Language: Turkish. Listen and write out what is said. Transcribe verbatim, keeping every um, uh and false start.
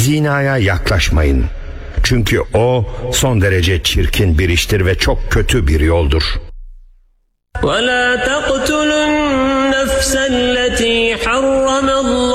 zinaya yaklaşmayın. Çünkü o son derece çirkin bir iştir ve çok kötü bir yoldur. وَلَا تَقْتُلُوا النَّفْسَ الَّتِي حَرَّمَ اللّٰهُ